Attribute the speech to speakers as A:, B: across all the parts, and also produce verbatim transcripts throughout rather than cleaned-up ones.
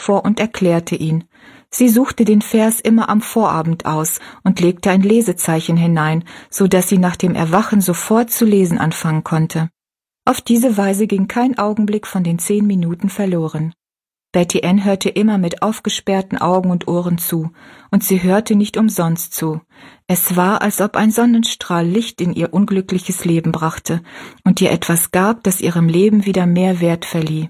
A: vor und erklärte ihn. Sie suchte den Vers immer am Vorabend aus und legte ein Lesezeichen hinein, so dass sie nach dem Erwachen sofort zu lesen anfangen konnte. Auf diese Weise ging kein Augenblick von den zehn Minuten verloren. Betty Ann hörte immer mit aufgesperrten Augen und Ohren zu, und sie hörte nicht umsonst zu. Es war, als ob ein Sonnenstrahl Licht in ihr unglückliches Leben brachte und ihr etwas gab, das ihrem Leben wieder mehr Wert verlieh.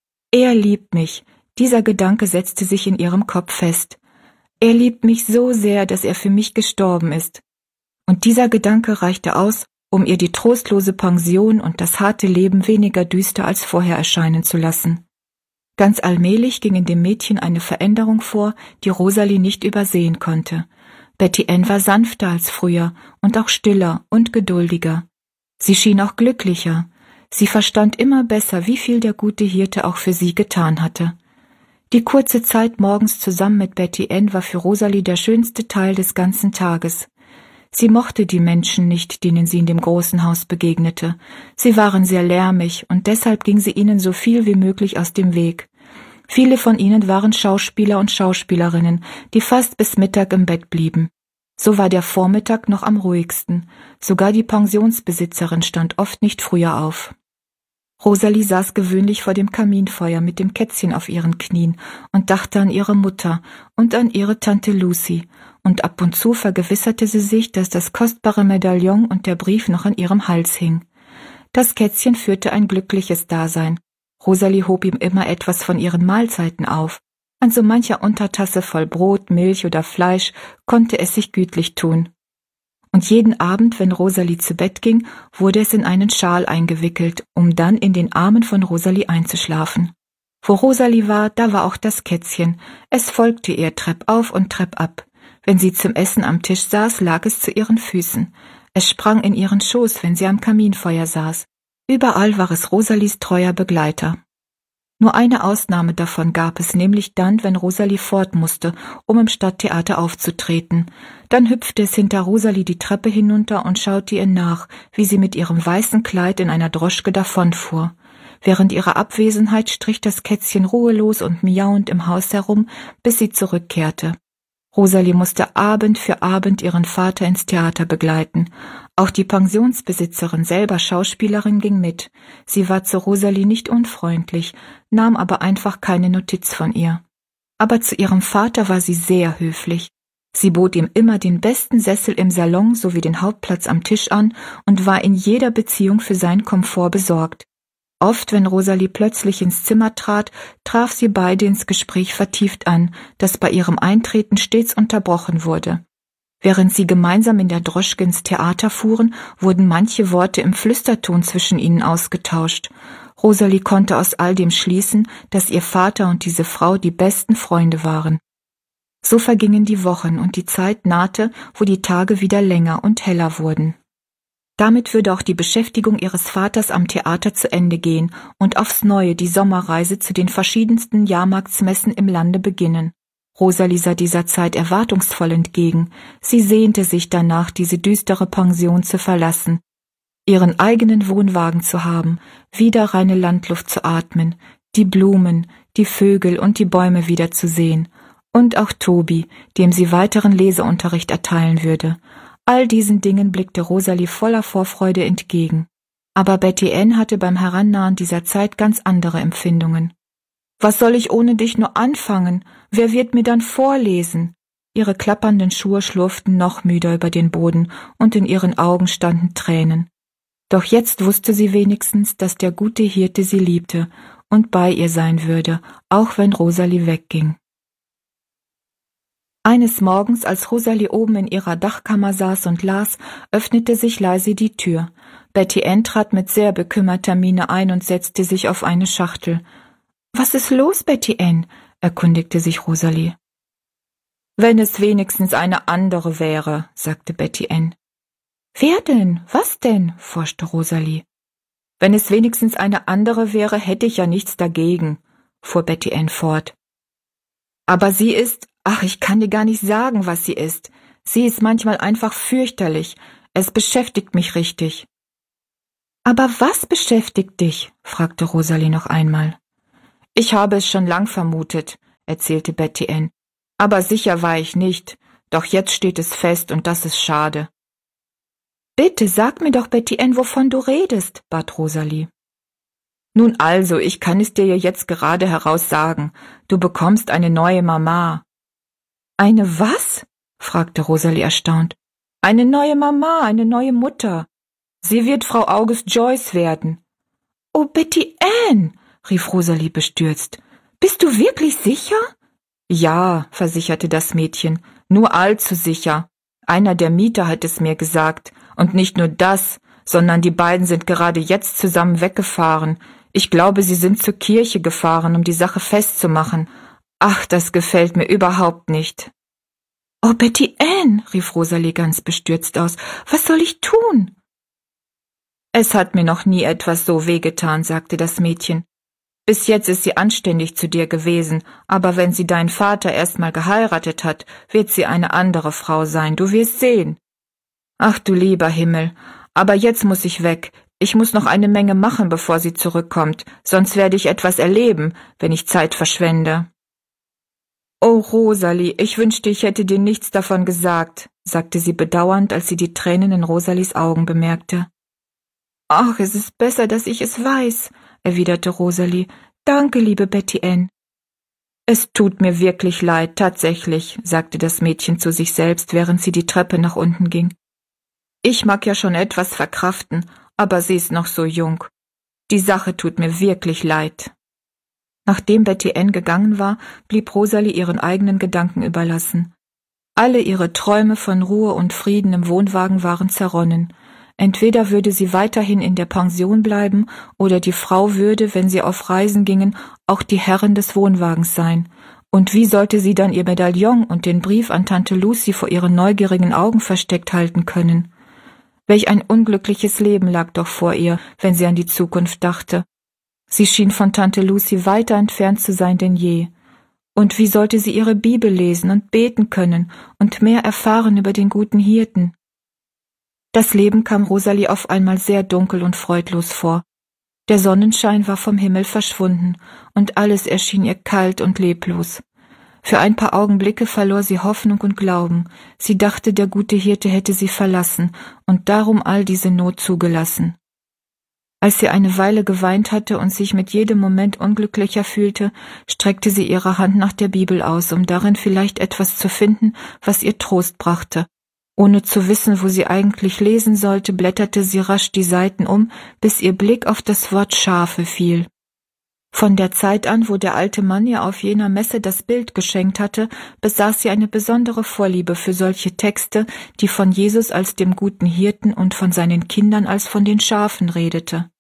A: Er liebt mich, dieser Gedanke setzte sich in ihrem Kopf fest. Er liebt mich so sehr, dass er für mich gestorben ist. Und dieser Gedanke reichte aus, um ihr die trostlose Pension und das harte Leben weniger düster als vorher erscheinen zu lassen. Ganz allmählich ging in dem Mädchen eine Veränderung vor, die Rosalie nicht übersehen konnte. Betty Ann war sanfter als früher und auch stiller und geduldiger. Sie schien auch glücklicher. Sie verstand immer besser, wie viel der gute Hirte auch für sie getan hatte. Die kurze Zeit morgens zusammen mit Betty Ann war für Rosalie der schönste Teil des ganzen Tages. Sie mochte die Menschen nicht, denen sie in dem großen Haus begegnete. Sie waren sehr lärmig, und deshalb ging sie ihnen so viel wie möglich aus dem Weg. Viele von ihnen waren Schauspieler und Schauspielerinnen, die fast bis Mittag im Bett blieben. So war der Vormittag noch am ruhigsten. Sogar die Pensionsbesitzerin stand oft nicht früher auf. Rosalie saß gewöhnlich vor dem Kaminfeuer mit dem Kätzchen auf ihren Knien und dachte an ihre Mutter und an ihre Tante Lucy, und ab und zu vergewisserte sie sich, dass das kostbare Medaillon und der Brief noch an ihrem Hals hing. Das Kätzchen führte ein glückliches Dasein. Rosalie hob ihm immer etwas von ihren Mahlzeiten auf. An so mancher Untertasse voll Brot, Milch oder Fleisch konnte es sich gütlich tun. Und jeden Abend, wenn Rosalie zu Bett ging, wurde es in einen Schal eingewickelt, um dann in den Armen von Rosalie einzuschlafen. Wo Rosalie war, da war auch das Kätzchen. Es folgte ihr treppauf und treppab. Wenn sie zum Essen am Tisch saß, lag es zu ihren Füßen. Es sprang in ihren Schoß, wenn sie am Kaminfeuer saß. Überall war es Rosalies treuer Begleiter. Nur eine Ausnahme davon gab es, nämlich dann, wenn Rosalie fort musste, um im Stadttheater aufzutreten. Dann hüpfte es hinter Rosalie die Treppe hinunter und schaute ihr nach, wie sie mit ihrem weißen Kleid in einer Droschke davonfuhr. Während ihrer Abwesenheit strich das Kätzchen ruhelos und miauend im Haus herum, bis sie zurückkehrte. Rosalie musste Abend für Abend ihren Vater ins Theater begleiten. Auch die Pensionsbesitzerin, selber Schauspielerin, ging mit. Sie war zu Rosalie nicht unfreundlich, nahm aber einfach keine Notiz von ihr. Aber zu ihrem Vater war sie sehr höflich. Sie bot ihm immer den besten Sessel im Salon sowie den Hauptplatz am Tisch an und war in jeder Beziehung für seinen Komfort besorgt. Oft, wenn Rosalie plötzlich ins Zimmer trat, traf sie beide ins Gespräch vertieft an, das bei ihrem Eintreten stets unterbrochen wurde. Während sie gemeinsam in der Droschke ins Theater fuhren, wurden manche Worte im Flüsterton zwischen ihnen ausgetauscht. Rosalie konnte aus all dem schließen, dass ihr Vater und diese Frau die besten Freunde waren. So vergingen die Wochen und die Zeit nahte, wo die Tage wieder länger und heller wurden. Damit würde auch die Beschäftigung ihres Vaters am Theater zu Ende gehen und aufs Neue die Sommerreise zu den verschiedensten Jahrmarktsmessen im Lande beginnen. Rosalie sah dieser Zeit erwartungsvoll entgegen. Sie sehnte sich danach, diese düstere Pension zu verlassen, ihren eigenen Wohnwagen zu haben, wieder reine Landluft zu atmen, die Blumen, die Vögel und die Bäume wiederzusehen. Und auch Tobi, dem sie weiteren Leseunterricht erteilen würde. All diesen Dingen blickte Rosalie voller Vorfreude entgegen. Aber Betty Ann hatte beim Herannahen dieser Zeit ganz andere Empfindungen. »Was soll ich ohne dich nur anfangen? Wer wird mir dann vorlesen?« Ihre klappernden Schuhe schlurften noch müder über den Boden und in ihren Augen standen Tränen. Doch jetzt wusste sie wenigstens, dass der gute Hirte sie liebte und bei ihr sein würde, auch wenn Rosalie wegging. Eines Morgens, als Rosalie oben in ihrer Dachkammer saß und las, öffnete sich leise die Tür. Betty Ann trat mit sehr bekümmerter Miene ein und setzte sich auf eine Schachtel. »Was ist los, Betty Ann?« erkundigte sich Rosalie. »Wenn es wenigstens eine andere wäre«, sagte Betty Ann. »Wer denn? Was denn?« forschte Rosalie. »Wenn es wenigstens eine andere wäre, hätte ich ja nichts dagegen«, fuhr Betty Ann fort. »Aber sie ist, ach, ich kann dir gar nicht sagen, was sie ist. Sie ist manchmal einfach fürchterlich. Es beschäftigt mich richtig.« »Aber was beschäftigt dich?« fragte Rosalie noch einmal. »Ich habe es schon lang vermutet. erzählte Betty Ann. Aber sicher war ich nicht. Doch jetzt steht es fest und das ist schade. Bitte sag mir doch, Betty Ann, wovon du redest, bat Rosalie. Nun also, ich kann es dir ja jetzt gerade heraus sagen. Du bekommst eine neue Mama. Eine was? Fragte Rosalie erstaunt. Eine neue Mama, eine neue Mutter. Sie wird Frau August Joyce werden. Oh, Betty Ann, rief Rosalie bestürzt. Bist du wirklich sicher? Ja, versicherte das Mädchen, nur allzu sicher. Einer der Mieter hat es mir gesagt. Und nicht nur das, sondern die beiden sind gerade jetzt zusammen weggefahren. Ich glaube, sie sind zur Kirche gefahren, um die Sache festzumachen. Ach, das gefällt mir überhaupt nicht. Oh, Betty Ann, rief Rosalie ganz bestürzt aus, was soll ich tun? Es hat mir noch nie etwas so wehgetan, sagte das Mädchen. Bis jetzt ist sie anständig zu dir gewesen, aber wenn sie deinen Vater erst mal geheiratet hat, wird sie eine andere Frau sein, du wirst sehen. Ach du lieber Himmel, aber jetzt muss ich weg. Ich muss noch eine Menge machen, bevor sie zurückkommt, sonst werde ich etwas erleben, wenn ich Zeit verschwende. Oh, Rosalie, ich wünschte, ich hätte dir nichts davon gesagt, sagte sie bedauernd, als sie die Tränen in Rosalies Augen bemerkte. Ach, es ist besser, dass ich es weiß, erwiderte Rosalie. Danke, liebe Betty Ann. Es tut mir wirklich leid, tatsächlich, sagte das Mädchen zu sich selbst, während sie die Treppe nach unten ging. Ich mag ja schon etwas verkraften, aber sie ist noch so jung. Die Sache tut mir wirklich leid. Nachdem Betty Ann gegangen war, blieb Rosalie ihren eigenen Gedanken überlassen. Alle ihre Träume von Ruhe und Frieden im Wohnwagen waren zerronnen. Entweder würde sie weiterhin in der Pension bleiben, oder die Frau würde, wenn sie auf Reisen gingen, auch die Herrin des Wohnwagens sein. Und wie sollte sie dann ihr Medaillon und den Brief an Tante Lucy vor ihren neugierigen Augen versteckt halten können? Welch ein unglückliches Leben lag doch vor ihr, wenn sie an die Zukunft dachte. Sie schien von Tante Lucy weiter entfernt zu sein denn je. Und wie sollte sie ihre Bibel lesen und beten können und mehr erfahren über den guten Hirten? Das Leben kam Rosalie auf einmal sehr dunkel und freudlos vor. Der Sonnenschein war vom Himmel verschwunden, und alles erschien ihr kalt und leblos. Für ein paar Augenblicke verlor sie Hoffnung und Glauben. Sie dachte, der gute Hirte hätte sie verlassen und darum all diese Not zugelassen. Als sie eine Weile geweint hatte und sich mit jedem Moment unglücklicher fühlte, streckte sie ihre Hand nach der Bibel aus, um darin vielleicht etwas zu finden, was ihr Trost brachte. Ohne zu wissen, wo sie eigentlich lesen sollte, blätterte sie rasch die Seiten um, bis ihr Blick auf das Wort Schafe fiel. Von der Zeit an, wo der alte Mann ihr auf jener Messe das Bild geschenkt hatte, besaß sie eine besondere Vorliebe für solche Texte, die von Jesus als dem guten Hirten und von seinen Kindern als von den Schafen redete.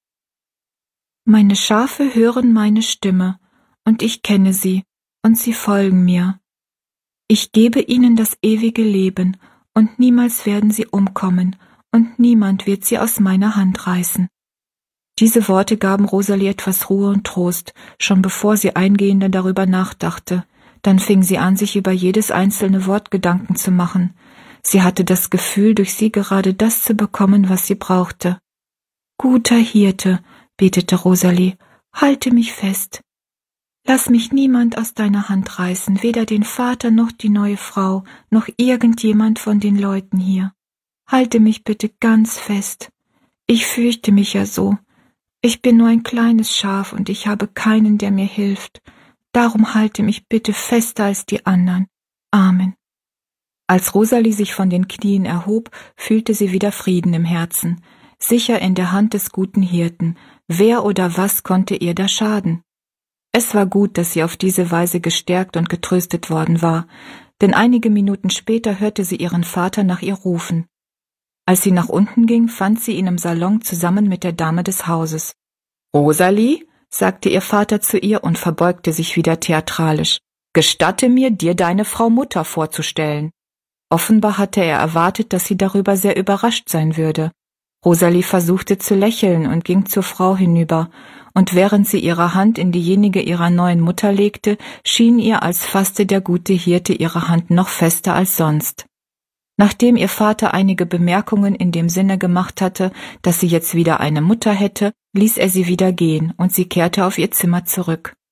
A: Meine Schafe hören meine Stimme, und ich kenne sie, und sie folgen mir. Ich gebe ihnen das ewige Leben, und niemals werden sie umkommen, und niemand wird sie aus meiner Hand reißen. Diese Worte gaben Rosalie etwas Ruhe und Trost, schon bevor sie eingehender darüber nachdachte. Dann fing sie an, sich über jedes einzelne Wort Gedanken zu machen. Sie hatte das Gefühl, durch sie gerade das zu bekommen, was sie brauchte. »Guter Hirte«, betete Rosalie, »halte mich fest. Lass mich niemand aus deiner Hand reißen, weder den Vater noch die neue Frau, noch irgendjemand von den Leuten hier. Halte mich bitte ganz fest. Ich fürchte mich ja so. Ich bin nur ein kleines Schaf und ich habe keinen, der mir hilft. Darum halte mich bitte fester als die anderen. Amen.« Als Rosalie sich von den Knien erhob, fühlte sie wieder Frieden im Herzen, sicher in der Hand des guten Hirten. Wer oder was konnte ihr da schaden? Es war gut, dass sie auf diese Weise gestärkt und getröstet worden war, denn einige Minuten später hörte sie ihren Vater nach ihr rufen. Als sie nach unten ging, fand sie ihn im Salon zusammen mit der Dame des Hauses. »Rosalie«, sagte ihr Vater zu ihr und verbeugte sich wieder theatralisch, »gestatte mir, dir deine Frau Mutter vorzustellen.« Offenbar hatte er erwartet, dass sie darüber sehr überrascht sein würde. Rosalie versuchte zu lächeln und ging zur Frau hinüber, und während sie ihre Hand in diejenige ihrer neuen Mutter legte, schien ihr, als fasste der gute Hirte ihre Hand noch fester als sonst. Nachdem ihr Vater einige Bemerkungen in dem Sinne gemacht hatte, dass sie jetzt wieder eine Mutter hätte, ließ er sie wieder gehen, und sie kehrte auf ihr Zimmer zurück.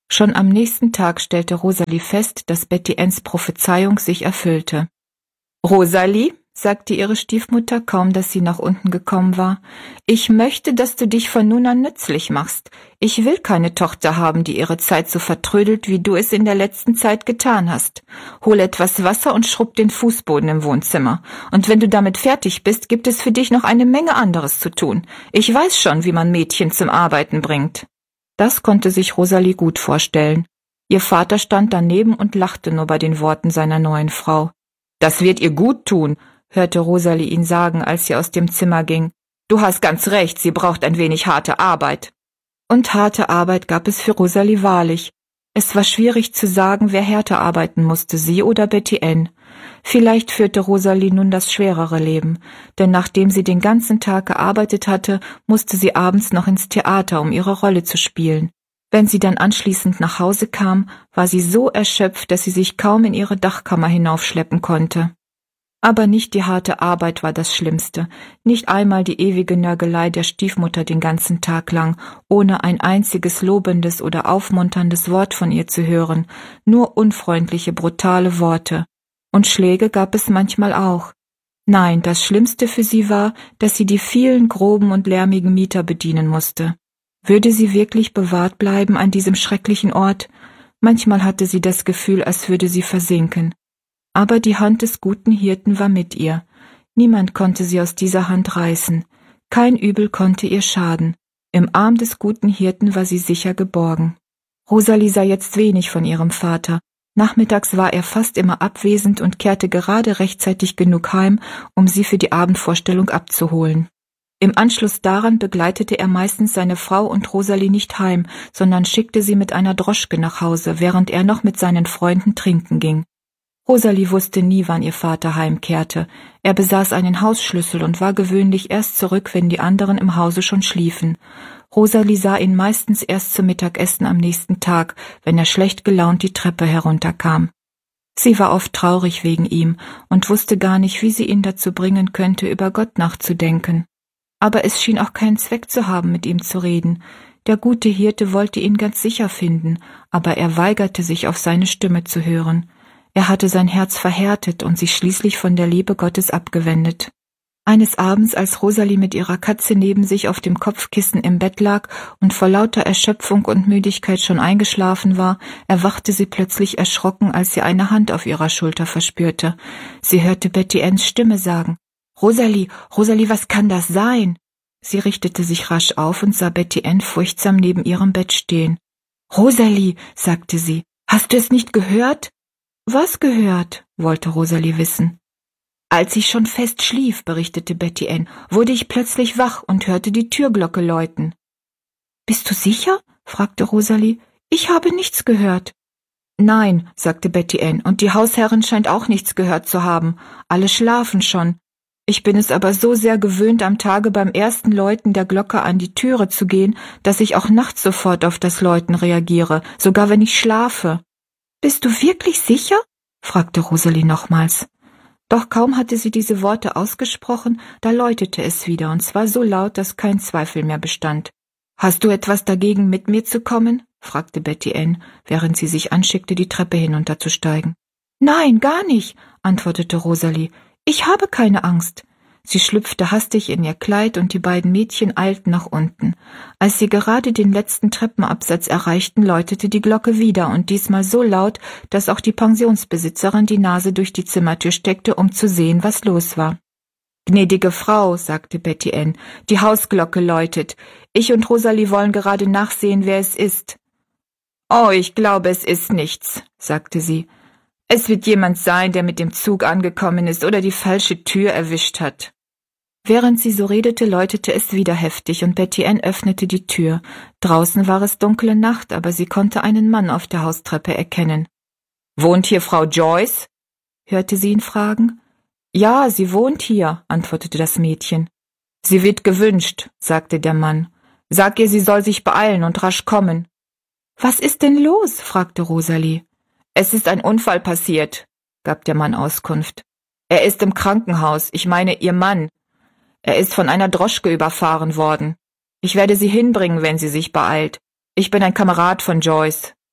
A: Schon am nächsten Tag stellte Rosalie fest, dass Betty Anns Prophezeiung sich erfüllte. »Rosalie«, sagte ihre Stiefmutter, kaum dass sie nach unten gekommen war, »ich möchte, dass du dich von nun an nützlich machst. Ich will keine Tochter haben, die ihre Zeit so vertrödelt, wie du es in der letzten Zeit getan hast. Hol etwas Wasser und schrubb den Fußboden im Wohnzimmer. Und wenn du damit fertig bist, gibt es für dich noch eine Menge anderes zu tun. Ich weiß schon, wie man Mädchen zum Arbeiten bringt.« Das konnte sich Rosalie gut vorstellen. Ihr Vater stand daneben und lachte nur bei den Worten seiner neuen Frau. »Das wird ihr gut tun«, hörte Rosalie ihn sagen, als sie aus dem Zimmer ging. »Du hast ganz recht, sie braucht ein wenig harte Arbeit.« Und harte Arbeit gab es für Rosalie wahrlich. Es war schwierig zu sagen, wer härter arbeiten musste, sie oder Betty Ann. Vielleicht führte Rosalie nun das schwerere Leben, denn nachdem sie den ganzen Tag gearbeitet hatte, musste sie abends noch ins Theater, um ihre Rolle zu spielen. Wenn sie dann anschließend nach Hause kam, war sie so erschöpft, dass sie sich kaum in ihre Dachkammer hinaufschleppen konnte. Aber nicht die harte Arbeit war das Schlimmste, nicht einmal die ewige Nörgelei der Stiefmutter den ganzen Tag lang, ohne ein einziges lobendes oder aufmunterndes Wort von ihr zu hören, nur unfreundliche, brutale Worte. Und Schläge gab es manchmal auch. Nein, das Schlimmste für sie war, dass sie die vielen groben und lärmigen Mieter bedienen musste. Würde sie wirklich bewahrt bleiben an diesem schrecklichen Ort? Manchmal hatte sie das Gefühl, als würde sie versinken. Aber die Hand des guten Hirten war mit ihr. Niemand konnte sie aus dieser Hand reißen. Kein Übel konnte ihr schaden. Im Arm des guten Hirten war sie sicher geborgen. Rosalie sah jetzt wenig von ihrem Vater. Nachmittags war er fast immer abwesend und kehrte gerade rechtzeitig genug heim, um sie für die Abendvorstellung abzuholen. Im Anschluss daran begleitete er meistens seine Frau und Rosalie nicht heim, sondern schickte sie mit einer Droschke nach Hause, während er noch mit seinen Freunden trinken ging. Rosalie wusste nie, wann ihr Vater heimkehrte. Er besaß einen Hausschlüssel und war gewöhnlich erst zurück, wenn die anderen im Hause schon schliefen. Rosalie sah ihn meistens erst zum Mittagessen am nächsten Tag, wenn er schlecht gelaunt die Treppe herunterkam. Sie war oft traurig wegen ihm und wusste gar nicht, wie sie ihn dazu bringen könnte, über Gott nachzudenken. Aber es schien auch keinen Zweck zu haben, mit ihm zu reden. Der gute Hirte wollte ihn ganz sicher finden, aber er weigerte sich, auf seine Stimme zu hören. Er hatte sein Herz verhärtet und sich schließlich von der Liebe Gottes abgewendet. Eines Abends, als Rosalie mit ihrer Katze neben sich auf dem Kopfkissen im Bett lag und vor lauter Erschöpfung und Müdigkeit schon eingeschlafen war, erwachte sie plötzlich erschrocken, als sie eine Hand auf ihrer Schulter verspürte. Sie hörte Betty Anns Stimme sagen: »Rosalie, Rosalie, was kann das sein?« Sie richtete sich rasch auf und sah Betty Ann furchtsam neben ihrem Bett stehen. »Rosalie«, sagte sie, »hast du es nicht gehört?« »Was gehört?« wollte Rosalie wissen. »Als ich schon fest schlief«, berichtete Betty Ann, »wurde ich plötzlich wach und hörte die Türglocke läuten.« »Bist du sicher?« fragte Rosalie. »Ich habe nichts gehört.« »Nein«, sagte Betty Ann, »und die Hausherrin scheint auch nichts gehört zu haben. Alle schlafen schon. Ich bin es aber so sehr gewöhnt, am Tage beim ersten Läuten der Glocke an die Türe zu gehen, dass ich auch nachts sofort auf das Läuten reagiere, sogar wenn ich schlafe.« »Bist du wirklich sicher?« fragte Rosalie nochmals. Doch kaum hatte sie diese Worte ausgesprochen, da läutete es wieder, und zwar so laut, dass kein Zweifel mehr bestand. »Hast du etwas dagegen, mit mir zu kommen?« fragte Betty Ann, während sie sich anschickte, die Treppe hinunterzusteigen. »Nein, gar nicht«, antwortete Rosalie. »Ich habe keine Angst.« Sie schlüpfte hastig in ihr Kleid und die beiden Mädchen eilten nach unten. Als sie gerade den letzten Treppenabsatz erreichten, läutete die Glocke wieder und diesmal so laut, dass auch die Pensionsbesitzerin die Nase durch die Zimmertür steckte, um zu sehen, was los war. »Gnädige Frau«, sagte Betty Ann, »die Hausglocke läutet. Ich und Rosalie wollen gerade nachsehen, wer es ist.« »Oh, ich glaube, es ist nichts«, sagte sie. »Es wird jemand sein, der mit dem Zug angekommen ist oder die falsche Tür erwischt hat.« Während sie so redete, läutete es wieder heftig und Betty Ann öffnete die Tür. Draußen war es dunkle Nacht, aber sie konnte einen Mann auf der Haustreppe erkennen. »Wohnt hier Frau Joyce?« hörte sie ihn fragen. »Ja, sie wohnt hier«, antwortete das Mädchen. »Sie wird gewünscht«, sagte der Mann. »Sag ihr, sie soll sich beeilen und rasch kommen.« »Was ist denn los?« fragte Rosalie. »Es ist ein Unfall passiert«, gab der Mann Auskunft. »Er ist im Krankenhaus, ich meine Ihr Mann. Er ist von einer Droschke überfahren worden. Ich werde Sie hinbringen, wenn sie sich beeilt. Ich bin ein Kamerad von Joyce.«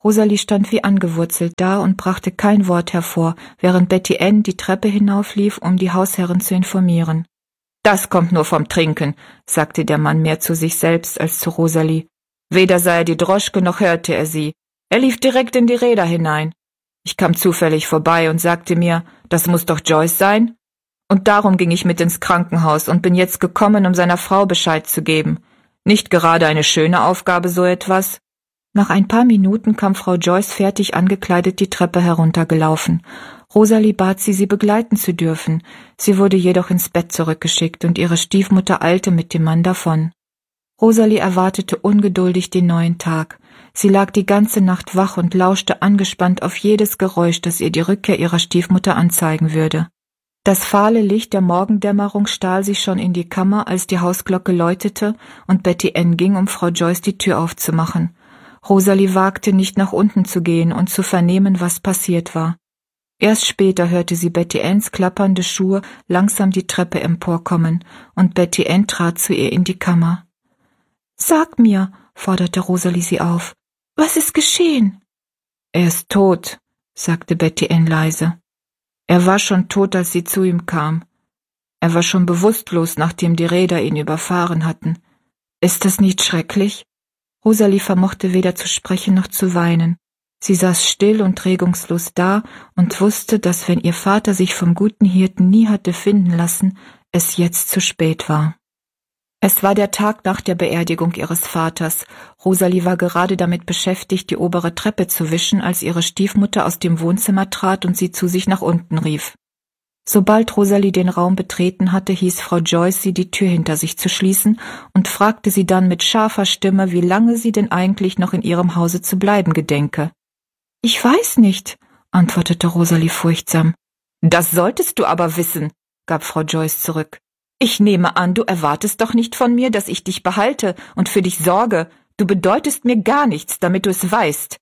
A: Rosalie stand wie angewurzelt da und brachte kein Wort hervor, während Betty Ann die Treppe hinauflief, um die Hausherrin zu informieren. »Das kommt nur vom Trinken«, sagte der Mann mehr zu sich selbst als zu Rosalie. Weder sah er die Droschke, noch hörte er sie. Er lief direkt in die Räder hinein. Ich kam zufällig vorbei und sagte mir, das muss doch Joyce sein. Und darum ging ich mit ins Krankenhaus und bin jetzt gekommen, um seiner Frau Bescheid zu geben. Nicht gerade eine schöne Aufgabe, so etwas. Nach ein paar Minuten kam Frau Joyce fertig angekleidet die Treppe heruntergelaufen. Rosalie bat sie, sie begleiten zu dürfen. Sie wurde jedoch ins Bett zurückgeschickt und ihre Stiefmutter eilte mit dem Mann davon. Rosalie erwartete ungeduldig den neuen Tag. Sie lag die ganze Nacht wach und lauschte angespannt auf jedes Geräusch, das ihr die Rückkehr ihrer Stiefmutter anzeigen würde. Das fahle Licht der Morgendämmerung stahl sich schon in die Kammer, als die Hausglocke läutete und Betty Ann ging, um Frau Joyce die Tür aufzumachen. Rosalie wagte nicht, nach unten zu gehen und zu vernehmen, was passiert war. Erst später hörte sie Betty Anns klappernde Schuhe langsam die Treppe emporkommen, und Betty Ann trat zu ihr in die Kammer. »Sag mir«, forderte Rosalie sie auf, »was ist geschehen?« »Er ist tot«, sagte Betty Ann leise. Er war schon tot, als sie zu ihm kam. Er war schon bewusstlos, nachdem die Räder ihn überfahren hatten. Ist das nicht schrecklich?« Rosalie vermochte weder zu sprechen noch zu weinen. Sie saß still und regungslos da und wusste, dass, wenn ihr Vater sich vom guten Hirten nie hatte finden lassen, es jetzt zu spät war. Es war der Tag nach der Beerdigung ihres Vaters. Rosalie war gerade damit beschäftigt, die obere Treppe zu wischen, als ihre Stiefmutter aus dem Wohnzimmer trat und sie zu sich nach unten rief. Sobald Rosalie den Raum betreten hatte, hieß Frau Joyce sie, die Tür hinter sich zu schließen, und fragte sie dann mit scharfer Stimme, wie lange sie denn eigentlich noch in ihrem Hause zu bleiben gedenke. »Ich weiß nicht«, antwortete Rosalie furchtsam. »Das solltest du aber wissen«, gab Frau Joyce zurück. »Ich nehme an, du erwartest doch nicht von mir, dass ich dich behalte und für dich sorge. Du bedeutest mir gar nichts, damit du es weißt.«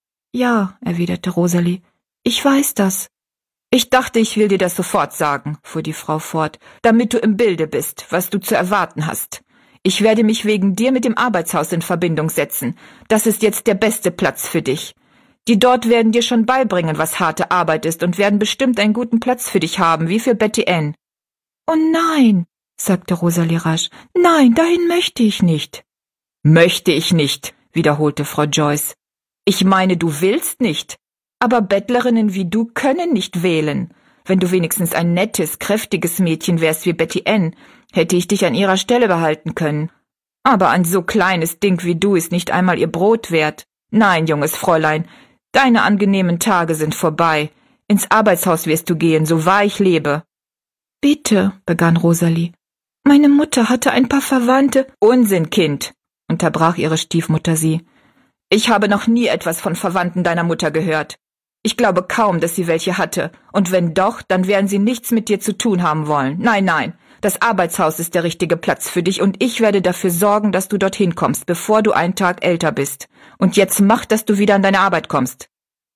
A: »Ja«, erwiderte Rosalie, »ich weiß das.« »Ich dachte, ich will dir das sofort sagen«, fuhr die Frau fort, »damit du im Bilde bist, was du zu erwarten hast. Ich werde mich wegen dir mit dem Arbeitshaus in Verbindung setzen. Das ist jetzt der beste Platz für dich. Die dort werden dir schon beibringen, was harte Arbeit ist, und werden bestimmt einen guten Platz für dich haben, wie für Betty Ann.« »Oh nein«, sagte Rosalie rasch, »nein, dahin möchte ich nicht.« »Möchte ich nicht«, wiederholte Frau Joyce. »Ich meine, du willst nicht. Aber Bettlerinnen wie du können nicht wählen. Wenn du wenigstens ein nettes, kräftiges Mädchen wärst wie Betty Ann, hätte ich dich an ihrer Stelle behalten können. Aber ein so kleines Ding wie du ist nicht einmal ihr Brot wert. Nein, junges Fräulein, deine angenehmen Tage sind vorbei. Ins Arbeitshaus wirst du gehen, so wahr ich lebe.« »Bitte«, begann Rosalie. »Meine Mutter hatte ein paar Verwandte.« »Unsinn, Kind«, unterbrach ihre Stiefmutter sie. »Ich habe noch nie etwas von Verwandten deiner Mutter gehört. Ich glaube kaum, dass sie welche hatte. Und wenn doch, dann werden sie nichts mit dir zu tun haben wollen. Nein, nein, das Arbeitshaus ist der richtige Platz für dich und ich werde dafür sorgen, dass du dorthin kommst, bevor du einen Tag älter bist. Und jetzt mach, dass du wieder an deine Arbeit kommst.«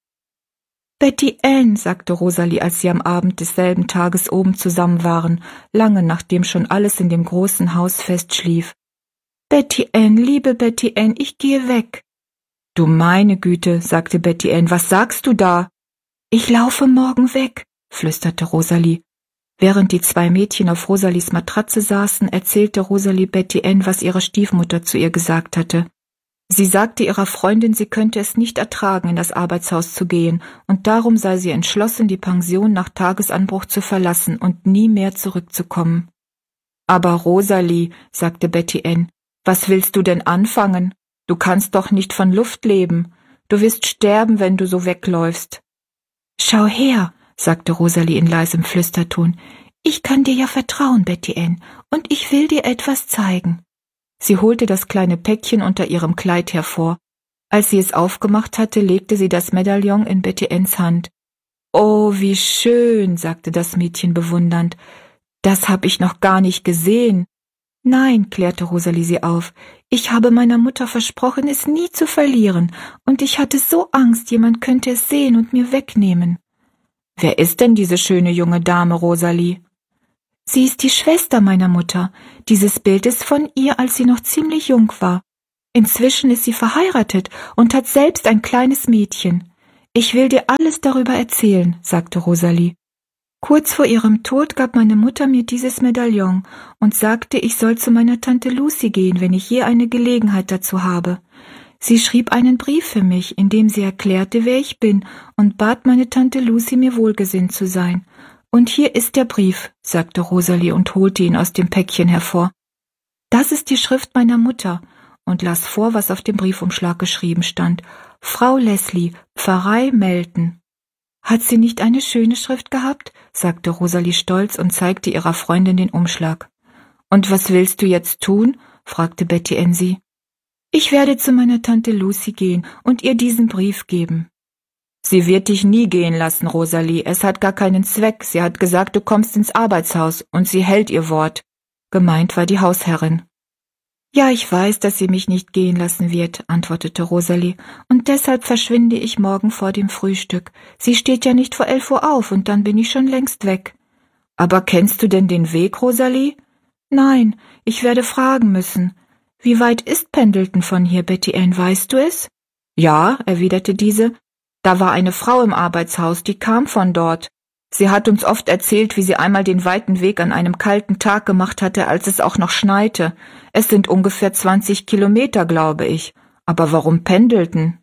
A: »Betty Ann«, sagte Rosalie, als sie am Abend desselben Tages oben zusammen waren, lange nachdem schon alles in dem großen Haus festschlief. »Betty Ann, liebe Betty Ann, ich gehe weg.« »Du meine Güte«, sagte Betty Ann, »was sagst du da?« »Ich laufe morgen weg«, flüsterte Rosalie. Während die zwei Mädchen auf Rosalies Matratze saßen, erzählte Rosalie Betty Ann, was ihre Stiefmutter zu ihr gesagt hatte. Sie sagte ihrer Freundin, sie könnte es nicht ertragen, in das Arbeitshaus zu gehen, und darum sei sie entschlossen, die Pension nach Tagesanbruch zu verlassen und nie mehr zurückzukommen. »Aber Rosalie«, sagte Betty Ann, »was willst du denn anfangen? Du kannst doch nicht von Luft leben. Du wirst sterben, wenn du so wegläufst.« »Schau her«, sagte Rosalie in leisem Flüsterton, »ich kann dir ja vertrauen, Betty Ann, und ich will dir etwas zeigen.« Sie holte das kleine Päckchen unter ihrem Kleid hervor. Als sie es aufgemacht hatte, legte sie das Medaillon in Betty Anns Hand. »Oh, wie schön«, sagte das Mädchen bewundernd. »Das hab ich noch gar nicht gesehen.« »Nein«, klärte Rosalie sie auf, »ich habe meiner Mutter versprochen, es nie zu verlieren, und ich hatte so Angst, jemand könnte es sehen und mir wegnehmen.« »Wer ist denn diese schöne junge Dame, Rosalie?« »Sie ist die Schwester meiner Mutter. Dieses Bild ist von ihr, als sie noch ziemlich jung war. Inzwischen ist sie verheiratet und hat selbst ein kleines Mädchen. Ich will dir alles darüber erzählen, sagte Rosalie. Kurz vor ihrem Tod gab meine Mutter mir dieses Medaillon und sagte, ich soll zu meiner Tante Lucy gehen, wenn ich je eine Gelegenheit dazu habe. Sie schrieb einen Brief für mich, in dem sie erklärte, wer ich bin, und bat meine Tante Lucy, mir wohlgesinnt zu sein. Und hier ist der Brief, sagte Rosalie und holte ihn aus dem Päckchen hervor. Das ist die Schrift meiner Mutter, und las vor, was auf dem Briefumschlag geschrieben stand. Frau Leslie, Pfarrei Melton. Hat sie nicht eine schöne Schrift gehabt? Sagte Rosalie stolz und zeigte ihrer Freundin den Umschlag. Und was willst du jetzt tun? Fragte Betty Ann sie. Ich werde zu meiner Tante Lucy gehen und ihr diesen Brief geben. Sie wird dich nie gehen lassen, Rosalie. Es hat gar keinen Zweck. Sie hat gesagt, du kommst ins Arbeitshaus, und sie hält ihr Wort. Gemeint war die Hausherrin. Ja, ich weiß, dass sie mich nicht gehen lassen wird, antwortete Rosalie, und deshalb verschwinde ich morgen vor dem Frühstück. Sie steht ja nicht vor elf Uhr auf, und dann bin ich schon längst weg. Aber kennst du denn den Weg, Rosalie? Nein, ich werde fragen müssen. Wie weit ist Pendleton von hier, Betty Ann, weißt du es? Ja, erwiderte diese. Da war eine Frau im Arbeitshaus, die kam von dort. Sie hat uns oft erzählt, wie sie einmal den weiten Weg an einem kalten Tag gemacht hatte, als es auch noch schneite. Es sind ungefähr zwanzig Kilometer, glaube ich. Aber warum Pendleton?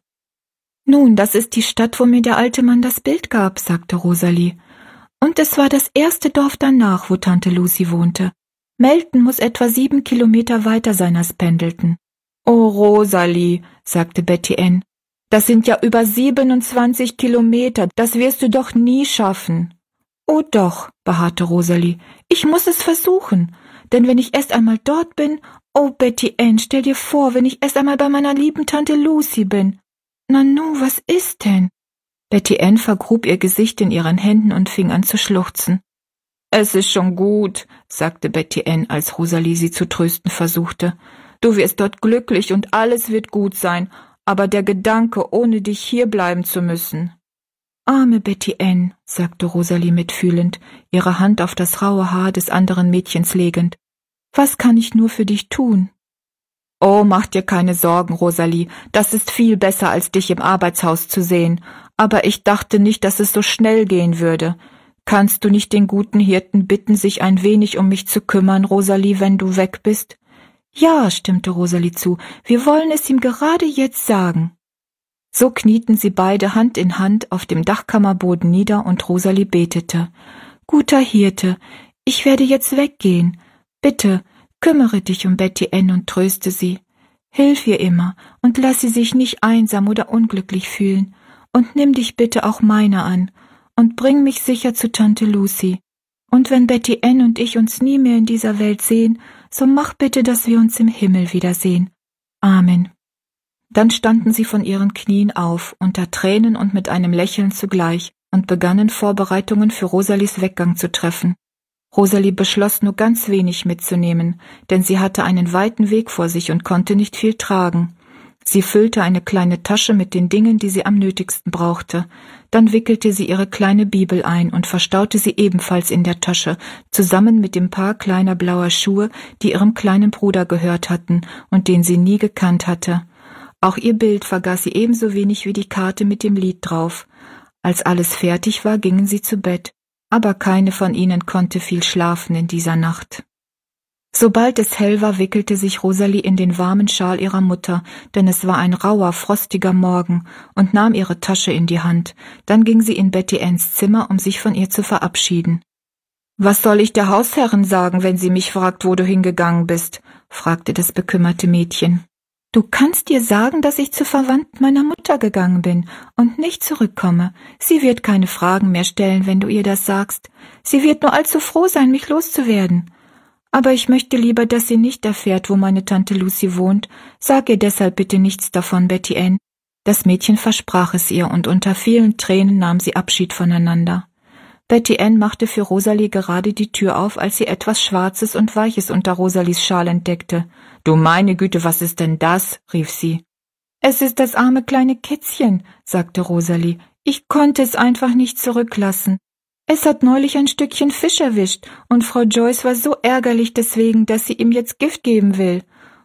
A: Nun, das ist die Stadt, wo mir der alte Mann das Bild gab, sagte Rosalie. Und es war das erste Dorf danach, wo Tante Lucy wohnte. Melton muss etwa sieben Kilometer weiter sein als Pendleton. Oh, Rosalie, sagte Betty Ann. Das sind ja über siebenundzwanzig Kilometer, das wirst du doch nie schaffen. Oh doch, beharrte Rosalie, ich muss es versuchen, denn wenn ich erst einmal dort bin, oh Betty Ann, stell dir vor, wenn ich erst einmal bei meiner lieben Tante Lucy bin. Nanu, was ist denn? Betty Ann vergrub ihr Gesicht in ihren Händen und fing an zu schluchzen. Es ist schon gut, sagte Betty Ann, als Rosalie sie zu trösten versuchte. Du wirst dort glücklich und alles wird gut sein, aber der Gedanke, ohne dich hier bleiben zu müssen. Arme Betty Ann, sagte Rosalie mitfühlend, ihre Hand auf das raue Haar des anderen Mädchens legend. Was kann ich nur für dich tun? Oh, mach dir keine Sorgen, Rosalie, das ist viel besser, als dich im Arbeitshaus zu sehen. Aber ich dachte nicht, dass es so schnell gehen würde. Kannst du nicht den guten Hirten bitten, sich ein wenig um mich zu kümmern, Rosalie, wenn du weg bist? Ja, stimmte Rosalie zu, wir wollen es ihm gerade jetzt sagen. So knieten sie beide Hand in Hand auf dem Dachkammerboden nieder und Rosalie betete. Guter Hirte, ich werde jetzt weggehen. Bitte, kümmere dich um Betty Ann und tröste sie. Hilf ihr immer und lass sie sich nicht einsam oder unglücklich fühlen. Und nimm dich bitte auch meiner an und bring mich sicher zu Tante Lucy. Und wenn Betty Ann und ich uns nie mehr in dieser Welt sehen, so mach bitte, dass wir uns im Himmel wiedersehen. Amen. Dann standen sie von ihren Knien auf, unter Tränen und mit einem Lächeln zugleich, und begannen Vorbereitungen für Rosalies Weggang zu treffen. Rosalie beschloss nur ganz wenig mitzunehmen, denn sie hatte einen weiten Weg vor sich und konnte nicht viel tragen. Sie füllte eine kleine Tasche mit den Dingen, die sie am nötigsten brauchte. Dann wickelte sie ihre kleine Bibel ein und verstaute sie ebenfalls in der Tasche, zusammen mit dem Paar kleiner blauer Schuhe, die ihrem kleinen Bruder gehört hatten und den sie nie gekannt hatte. Auch ihr Bild vergaß sie ebenso wenig wie die Karte mit dem Lied drauf. Als alles fertig war, gingen sie zu Bett, aber keine von ihnen konnte viel schlafen in dieser Nacht. Sobald es hell war, wickelte sich Rosalie in den warmen Schal ihrer Mutter, denn es war ein rauer, frostiger Morgen, und nahm ihre Tasche in die Hand. Dann ging sie in Betty Anns Zimmer, um sich von ihr zu verabschieden. »Was soll ich der Hausherrin sagen, wenn sie mich fragt, wo du hingegangen bist?« fragte das bekümmerte Mädchen. »Du kannst ihr sagen, dass ich zu Verwandten meiner Mutter gegangen bin und nicht zurückkomme. Sie wird keine Fragen mehr stellen, wenn du ihr das sagst. Sie wird nur allzu froh sein, mich loszuwerden. Aber ich möchte lieber, dass sie nicht erfährt, wo meine Tante Lucy wohnt. Sag ihr deshalb bitte nichts davon, Betty Ann.« Das Mädchen versprach es ihr, und unter vielen Tränen nahm sie Abschied voneinander. Betty Ann machte für Rosalie gerade die Tür auf, als sie etwas Schwarzes und Weiches unter Rosalies Schal entdeckte. »Du meine Güte, was ist denn das?« rief sie. »Es ist das arme kleine Kätzchen«, sagte Rosalie. »Ich konnte es einfach nicht zurücklassen. Es hat neulich ein Stückchen Fisch erwischt, und Frau Joyce war so ärgerlich deswegen, dass sie ihm jetzt Gift geben will.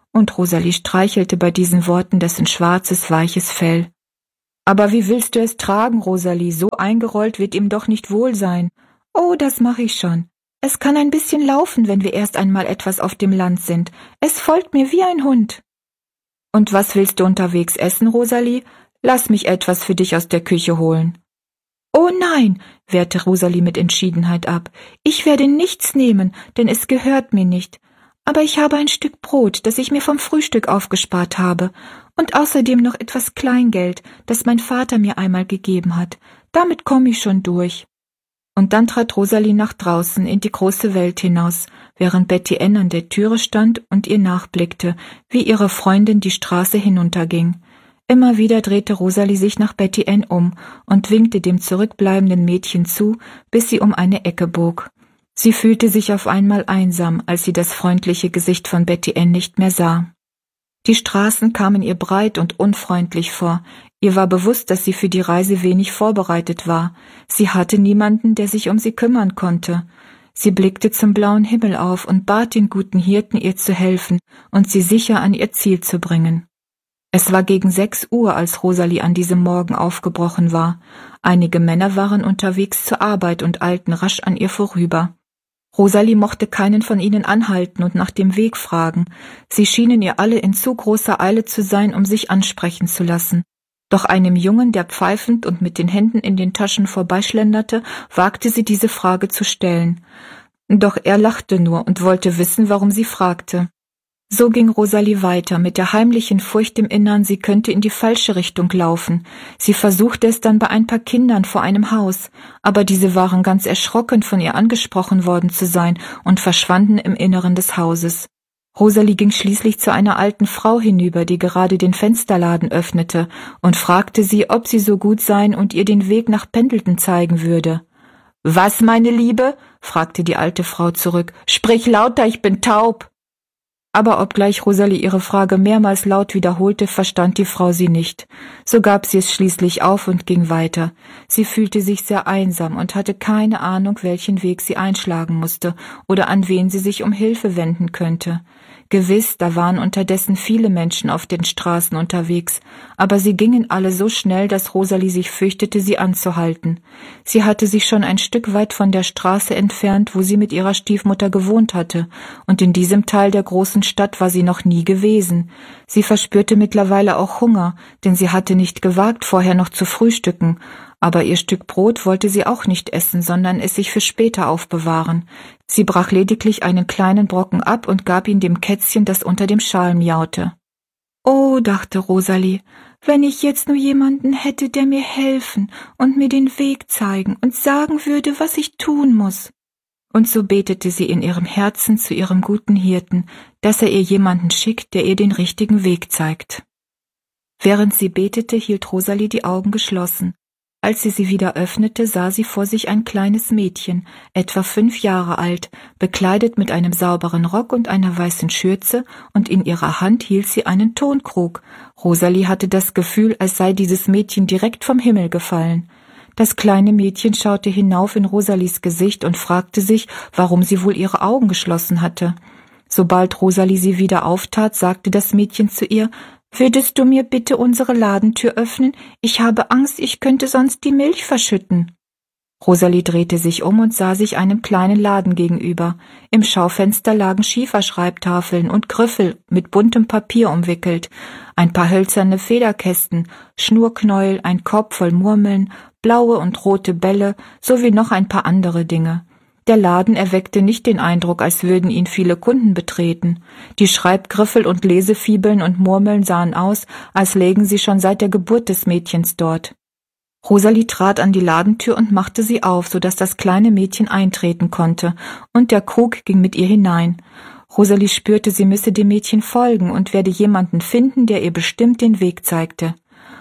A: und Rosalie streichelte bei diesen Worten dessen schwarzes, weiches Fell. »Aber wie willst du es tragen, Rosalie? So eingerollt wird ihm doch nicht wohl sein.« »Oh, das mache ich schon. Es kann ein bisschen laufen, wenn wir erst einmal etwas auf dem Land sind. Es folgt mir wie ein Hund.« »Und was willst du unterwegs essen, Rosalie? Lass mich etwas für dich aus der Küche holen.« »Oh nein«, wehrte Rosalie mit Entschiedenheit ab, »ich werde nichts nehmen, denn es gehört mir nicht. Aber ich habe ein Stück Brot, das ich mir vom Frühstück aufgespart habe, und außerdem noch etwas Kleingeld, das mein Vater mir einmal gegeben hat. Damit komme ich schon durch.« Und dann trat Rosalie nach draußen in die große Welt hinaus, während Betty Ann an der Türe stand und ihr nachblickte, wie ihre Freundin die Straße hinunterging. Immer wieder drehte Rosalie sich nach Betty Ann um und winkte dem zurückbleibenden Mädchen zu, bis sie um eine Ecke bog. Sie fühlte sich auf einmal einsam, als sie das freundliche Gesicht von Betty Ann nicht mehr sah. Die Straßen kamen ihr breit und unfreundlich vor. Ihr war bewusst, dass sie für die Reise wenig vorbereitet war. Sie hatte niemanden, der sich um sie kümmern konnte. Sie blickte zum blauen Himmel auf und bat den guten Hirten, ihr zu helfen und sie sicher an ihr Ziel zu bringen. Es war gegen sechs Uhr, als Rosalie an diesem Morgen aufgebrochen war. Einige Männer waren unterwegs zur Arbeit und eilten rasch an ihr vorüber. Rosalie mochte keinen von ihnen anhalten und nach dem Weg fragen. Sie schienen ihr alle in zu großer Eile zu sein, um sich ansprechen zu lassen. Doch einem Jungen, der pfeifend und mit den Händen in den Taschen vorbeischlenderte, wagte sie diese Frage zu stellen. Doch er lachte nur und wollte wissen, warum sie fragte. So ging Rosalie weiter, mit der heimlichen Furcht im Innern, sie könnte in die falsche Richtung laufen. Sie versuchte es dann bei ein paar Kindern vor einem Haus, aber diese waren ganz erschrocken, von ihr angesprochen worden zu sein und verschwanden im Inneren des Hauses. Rosalie ging schließlich zu einer alten Frau hinüber, die gerade den Fensterladen öffnete, und fragte sie, ob sie so gut sein und ihr den Weg nach Pendleton zeigen würde. »Was, meine Liebe?« fragte die alte Frau zurück. »Sprich lauter, ich bin taub!« Aber obgleich Rosalie ihre Frage mehrmals laut wiederholte, verstand die Frau sie nicht. So gab sie es schließlich auf und ging weiter. Sie fühlte sich sehr einsam und hatte keine Ahnung, welchen Weg sie einschlagen musste oder an wen sie sich um Hilfe wenden könnte. Gewiss, da waren unterdessen viele Menschen auf den Straßen unterwegs, aber sie gingen alle so schnell, dass Rosalie sich fürchtete, sie anzuhalten. Sie hatte sich schon ein Stück weit von der Straße entfernt, wo sie mit ihrer Stiefmutter gewohnt hatte, und in diesem Teil der großen Stadt war sie noch nie gewesen. Sie verspürte mittlerweile auch Hunger, denn sie hatte nicht gewagt, vorher noch zu frühstücken. Aber ihr Stück Brot wollte sie auch nicht essen, sondern es sich für später aufbewahren. Sie brach lediglich einen kleinen Brocken ab und gab ihn dem Kätzchen, das unter dem Schal miaute. »Oh«, dachte Rosalie, »wenn ich jetzt nur jemanden hätte, der mir helfen und mir den Weg zeigen und sagen würde, was ich tun muss.« Und so betete sie in ihrem Herzen zu ihrem guten Hirten, dass er ihr jemanden schickt, der ihr den richtigen Weg zeigt. Während sie betete, hielt Rosalie die Augen geschlossen. Als sie sie wieder öffnete, sah sie vor sich ein kleines Mädchen, etwa fünf Jahre alt, bekleidet mit einem sauberen Rock und einer weißen Schürze, und in ihrer Hand hielt sie einen Tonkrug. Rosalie hatte das Gefühl, als sei dieses Mädchen direkt vom Himmel gefallen. Das kleine Mädchen schaute hinauf in Rosalies Gesicht und fragte sich, warum sie wohl ihre Augen geschlossen hatte. Sobald Rosalie sie wieder auftat, sagte das Mädchen zu ihr: »Würdest du mir bitte unsere Ladentür öffnen? Ich habe Angst, ich könnte sonst die Milch verschütten.« Rosalie drehte sich um und sah sich einem kleinen Laden gegenüber. Im Schaufenster lagen Schieferschreibtafeln und Griffel mit buntem Papier umwickelt, ein paar hölzerne Federkästen, Schnurknäuel, ein Korb voll Murmeln, blaue und rote Bälle sowie noch ein paar andere Dinge. Der Laden erweckte nicht den Eindruck, als würden ihn viele Kunden betreten. Die Schreibgriffel und Lesefibeln und Murmeln sahen aus, als lägen sie schon seit der Geburt des Mädchens dort. Rosalie trat an die Ladentür und machte sie auf, so dass das kleine Mädchen eintreten konnte, und der Krug ging mit ihr hinein. Rosalie spürte, sie müsse dem Mädchen folgen und werde jemanden finden, der ihr bestimmt den Weg zeigte.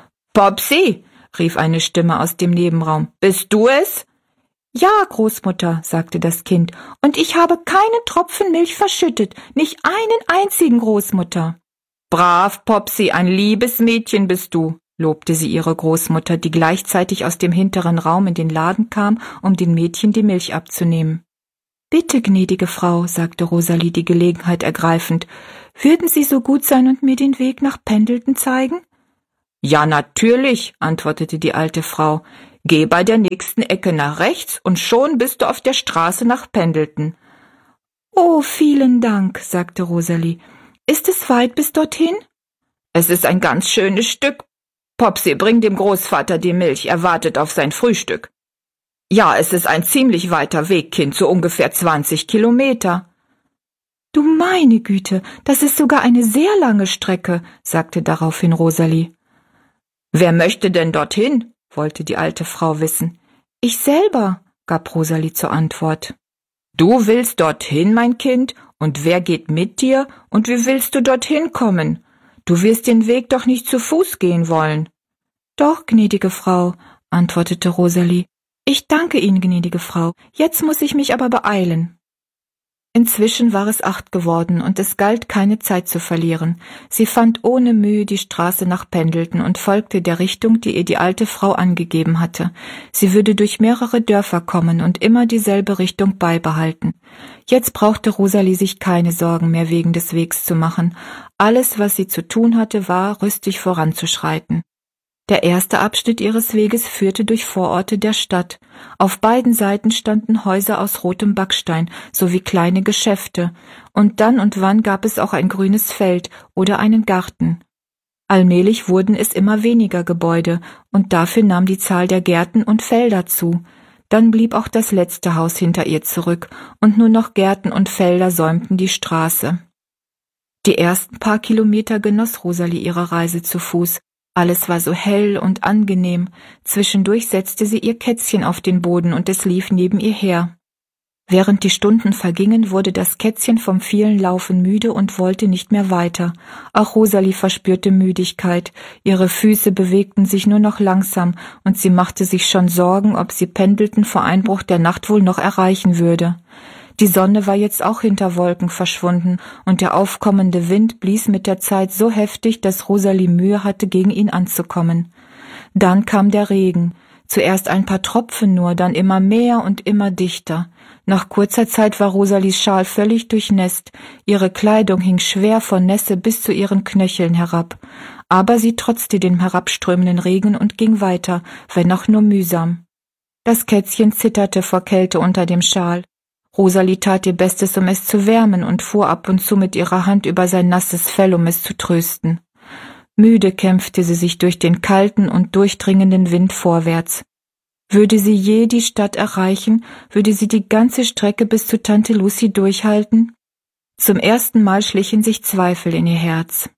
A: »Popsy«, rief eine Stimme aus dem Nebenraum, »bist du es?« »Ja, Großmutter«, sagte das Kind, »und ich habe keinen Tropfen Milch verschüttet, nicht einen einzigen, Großmutter.« »Brav, Popsy, ein liebes Mädchen bist du«, lobte sie ihre Großmutter, die gleichzeitig aus dem hinteren Raum in den Laden kam, um den Mädchen die Milch abzunehmen. »Bitte, gnädige Frau«, sagte Rosalie die Gelegenheit ergreifend, Würden Sie so gut sein und mir den Weg nach Pendleton zeigen?
B: Ja, natürlich, antwortete die alte Frau. Geh bei der nächsten Ecke nach rechts und schon bist du auf der Straße nach Pendleton.
A: Oh, vielen Dank, sagte Rosalie. Ist es weit bis dorthin?
B: Es ist ein ganz schönes Stück. Popsy, bring dem Großvater die Milch, er wartet auf sein Frühstück. Ja, es ist ein ziemlich weiter Weg, Kind, so ungefähr zwanzig Kilometer.
A: Du meine Güte, das ist sogar eine sehr lange Strecke, sagte daraufhin Rosalie.
B: Wer möchte denn dorthin? Wollte die alte Frau wissen.
A: Ich selber, gab Rosalie zur Antwort.
B: Du willst dorthin, mein Kind? Und wer geht mit dir? Und wie willst du dorthin kommen? Du wirst den Weg doch nicht zu Fuß gehen wollen.
A: Doch, gnädige Frau, antwortete Rosalie. Ich danke Ihnen, gnädige Frau. Jetzt muss ich mich aber beeilen. Inzwischen war es acht geworden und es galt, keine Zeit zu verlieren. Sie fand ohne Mühe die Straße nach Pendleton und folgte der Richtung, die ihr die alte Frau angegeben hatte. Sie würde durch mehrere Dörfer kommen und immer dieselbe Richtung beibehalten. Jetzt brauchte Rosalie sich keine Sorgen mehr wegen des Wegs zu machen. Alles, was sie zu tun hatte, war, rüstig voranzuschreiten. Der erste Abschnitt ihres Weges führte durch Vororte der Stadt. Auf beiden Seiten standen Häuser aus rotem Backstein sowie kleine Geschäfte, und dann und wann gab es auch ein grünes Feld oder einen Garten. Allmählich wurden es immer weniger Gebäude, und dafür nahm die Zahl der Gärten und Felder zu. Dann blieb auch das letzte Haus hinter ihr zurück, und nur noch Gärten und Felder säumten die Straße. Die ersten paar Kilometer genoss Rosalie ihre Reise zu Fuß. Alles war so hell und angenehm. Zwischendurch setzte sie ihr Kätzchen auf den Boden und es lief neben ihr her. Während die Stunden vergingen, wurde das Kätzchen vom vielen Laufen müde und wollte nicht mehr weiter. Auch Rosalie verspürte Müdigkeit. Ihre Füße bewegten sich nur noch langsam und sie machte sich schon Sorgen, ob sie Pendleton vor Einbruch der Nacht wohl noch erreichen würde. Die Sonne war jetzt auch hinter Wolken verschwunden, und der aufkommende Wind blies mit der Zeit so heftig, dass Rosalie Mühe hatte, gegen ihn anzukommen. Dann kam der Regen. Zuerst ein paar Tropfen nur, dann immer mehr und immer dichter. Nach kurzer Zeit war Rosalies Schal völlig durchnässt. Ihre Kleidung hing schwer vor Nässe bis zu ihren Knöcheln herab. Aber sie trotzte dem herabströmenden Regen und ging weiter, wenn auch nur mühsam. Das Kätzchen zitterte vor Kälte unter dem Schal. Rosalie tat ihr Bestes, um es zu wärmen, und fuhr ab und zu mit ihrer Hand über sein nasses Fell, um es zu trösten. Müde kämpfte sie sich durch den kalten und durchdringenden Wind vorwärts. Würde sie je die Stadt erreichen, würde sie die ganze Strecke bis zu Tante Lucy durchhalten? Zum ersten Mal schlichen sich Zweifel in ihr Herz.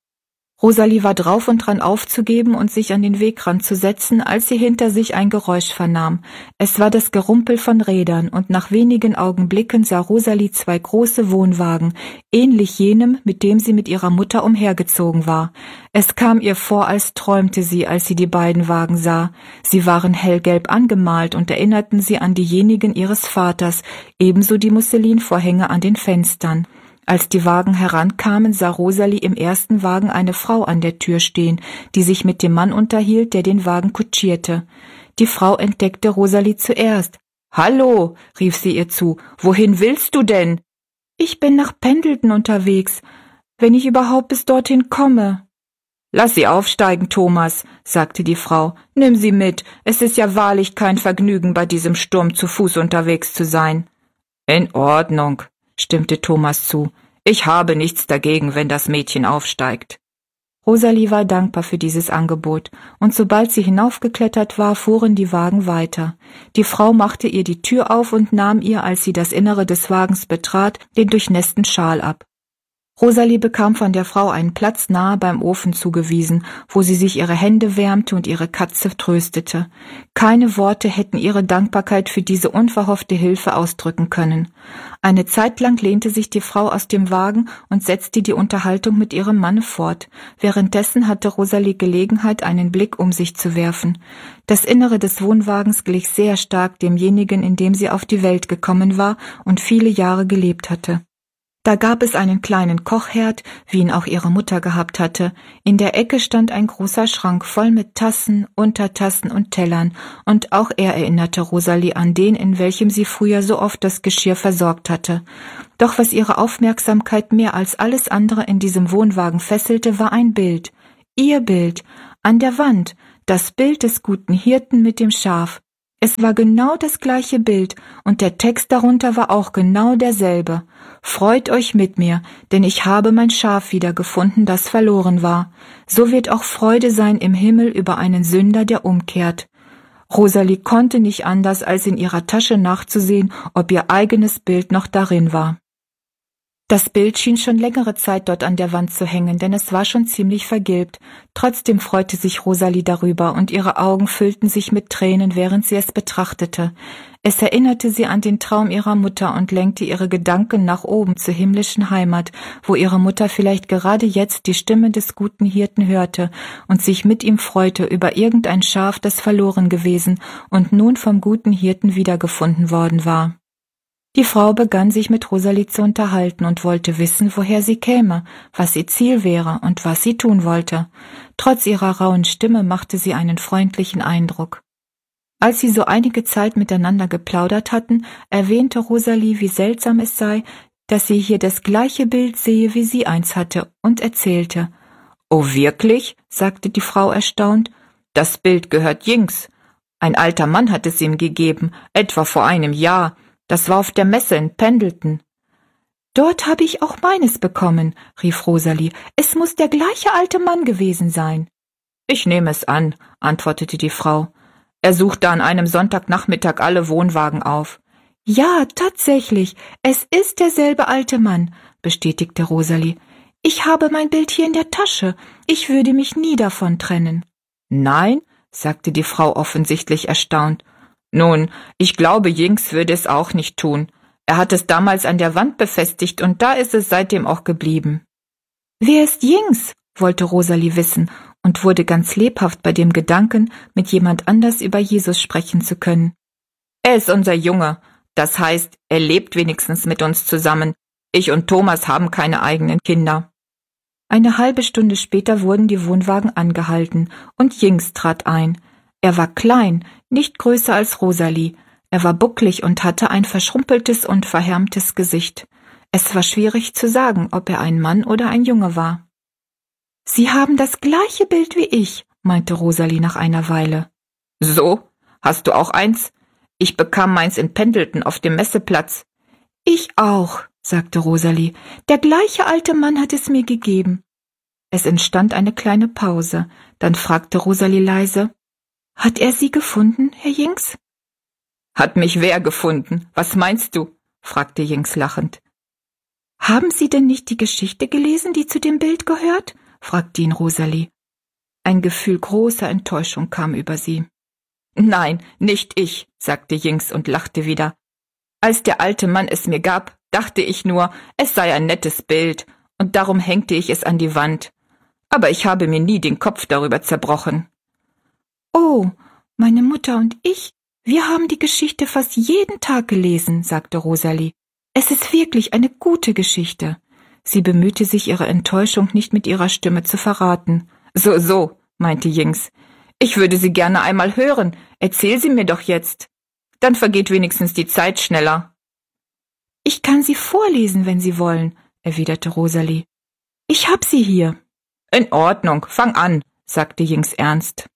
A: Rosalie war drauf und dran aufzugeben und sich an den Wegrand zu setzen, als sie hinter sich ein Geräusch vernahm. Es war das Gerumpel von Rädern, und nach wenigen Augenblicken sah Rosalie zwei große Wohnwagen, ähnlich jenem, mit dem sie mit ihrer Mutter umhergezogen war. Es kam ihr vor, als träumte sie, als sie die beiden Wagen sah. Sie waren hellgelb angemalt und erinnerten sie an diejenigen ihres Vaters, ebenso die Musselinvorhänge an den Fenstern. Als die Wagen herankamen, sah Rosalie im ersten Wagen eine Frau an der Tür stehen, die sich mit dem Mann unterhielt, der den Wagen kutschierte. Die Frau entdeckte Rosalie zuerst. »Hallo«, rief sie ihr zu, »wohin willst du denn?« »Ich bin nach Pendleton unterwegs, wenn ich überhaupt bis dorthin komme.« »Lass sie aufsteigen, Thomas«, sagte die Frau. »Nimm sie mit, es ist ja wahrlich kein Vergnügen, bei diesem Sturm zu Fuß unterwegs zu sein.« »In Ordnung«, stimmte Thomas zu. »Ich habe nichts dagegen, wenn das Mädchen aufsteigt.« Rosalie war dankbar für dieses Angebot, und sobald sie hinaufgeklettert war, fuhren die Wagen weiter. Die Frau machte ihr die Tür auf und nahm ihr, als sie das Innere des Wagens betrat, den durchnässten Schal ab. Rosalie bekam von der Frau einen Platz nahe beim Ofen zugewiesen, wo sie sich ihre Hände wärmte und ihre Katze tröstete. Keine Worte hätten ihre Dankbarkeit für diese unverhoffte Hilfe ausdrücken können. Eine Zeit lang lehnte sich die Frau aus dem Wagen und setzte die Unterhaltung mit ihrem Manne fort. Währenddessen hatte Rosalie Gelegenheit, einen Blick um sich zu werfen. Das Innere des Wohnwagens glich sehr stark demjenigen, in dem sie auf die Welt gekommen war und viele Jahre gelebt hatte. Da gab es einen kleinen Kochherd, wie ihn auch ihre Mutter gehabt hatte. In der Ecke stand ein großer Schrank voll mit Tassen, Untertassen und Tellern, und auch er erinnerte Rosalie an den, in welchem sie früher so oft das Geschirr versorgt hatte. Doch was ihre Aufmerksamkeit mehr als alles andere in diesem Wohnwagen fesselte, war ein Bild. Ihr Bild, an der Wand, das Bild des guten Hirten mit dem Schaf. Es war genau das gleiche Bild, und der Text darunter war auch genau derselbe. Freut euch mit mir, denn ich habe mein Schaf wiedergefunden, das verloren war. So wird auch Freude sein im Himmel über einen Sünder, der umkehrt. Rosalie konnte nicht anders, als in ihrer Tasche nachzusehen, ob ihr eigenes Bild noch darin war. Das Bild schien schon längere Zeit dort an der Wand zu hängen, denn es war schon ziemlich vergilbt. Trotzdem freute sich Rosalie darüber, und ihre Augen füllten sich mit Tränen, während sie es betrachtete. Es erinnerte sie an den Traum ihrer Mutter und lenkte ihre Gedanken nach oben zur himmlischen Heimat, wo ihre Mutter vielleicht gerade jetzt die Stimme des guten Hirten hörte und sich mit ihm freute über irgendein Schaf, das verloren gewesen und nun vom guten Hirten wiedergefunden worden war. Die Frau begann sich mit Rosalie zu unterhalten und wollte wissen, woher sie käme, was ihr Ziel wäre und was sie tun wollte. Trotz ihrer rauen Stimme machte sie einen freundlichen Eindruck. Als sie so einige Zeit miteinander geplaudert hatten, erwähnte Rosalie, wie seltsam es sei, dass sie hier das gleiche Bild sehe, wie sie eins hatte, und erzählte. »Oh, wirklich?« sagte die Frau erstaunt. »Das Bild gehört Jinx. Ein alter Mann hat es ihm gegeben, etwa vor einem Jahr. Das war auf der Messe in Pendleton.« »Dort habe ich auch meines bekommen«, rief Rosalie. »Es muss der gleiche alte Mann gewesen sein.« »Ich nehme es an«, antwortete die Frau. »Er suchte an einem Sonntagnachmittag alle Wohnwagen auf.« »Ja, tatsächlich, es ist derselbe alte Mann«, bestätigte Rosalie. »Ich habe mein Bild hier in der Tasche. Ich würde mich nie davon trennen.« »Nein?«, sagte die Frau offensichtlich erstaunt. »Nun, ich glaube, Jinx würde es auch nicht tun. Er hat es damals an der Wand befestigt, und da ist es seitdem auch geblieben.« »Wer ist Jinx?«, wollte Rosalie wissen und wurde ganz lebhaft bei dem Gedanken, mit jemand anders über Jesus sprechen zu können. »Er ist unser Junge. Das heißt, er lebt wenigstens mit uns zusammen. Ich und Thomas haben keine eigenen Kinder.« Eine halbe Stunde später wurden die Wohnwagen angehalten, und Jinx trat ein. Er war klein, nicht größer als Rosalie. Er war bucklig und hatte ein verschrumpeltes und verhärmtes Gesicht. Es war schwierig zu sagen, ob er ein Mann oder ein Junge war. »Sie haben das gleiche Bild wie ich«, meinte Rosalie nach einer Weile. »So? Hast du auch eins? Ich bekam meins in Pendleton auf dem Messeplatz.« »Ich auch«, sagte Rosalie. »Der gleiche alte Mann hat es mir gegeben.« Es entstand eine kleine Pause. Dann fragte Rosalie leise: »Hat er Sie gefunden, Herr Jinx?« »Hat mich wer gefunden? Was meinst du?« fragte Jinx lachend. »Haben Sie denn nicht die Geschichte gelesen, die zu dem Bild gehört?« fragte ihn Rosalie. Ein Gefühl großer Enttäuschung kam über sie. »Nein, nicht ich«, sagte Jinx und lachte wieder. »Als der alte Mann es mir gab, dachte ich nur, es sei ein nettes Bild, und darum hängte ich es an die Wand. Aber ich habe mir nie den Kopf darüber zerbrochen.« »Oh, meine Mutter und ich, wir haben die Geschichte fast jeden Tag gelesen«, sagte Rosalie. »Es ist wirklich eine gute Geschichte.« Sie bemühte sich, ihre Enttäuschung nicht mit ihrer Stimme zu verraten. »So, so«, meinte Jinx. »Ich würde sie gerne einmal hören. Erzähl sie mir doch jetzt. Dann vergeht wenigstens die Zeit schneller.« »Ich kann sie vorlesen, wenn Sie wollen«, erwiderte Rosalie. »Ich hab sie hier.« »In Ordnung, fang an«, sagte Jinx ernst.